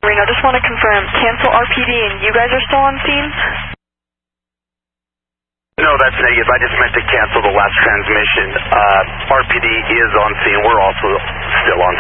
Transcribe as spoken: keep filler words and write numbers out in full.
Reno, just want to confirm, cancel R P D and you guys are still on scene? No, that's negative. I just meant to cancel the last transmission. Uh, R P D is on scene. We're also still on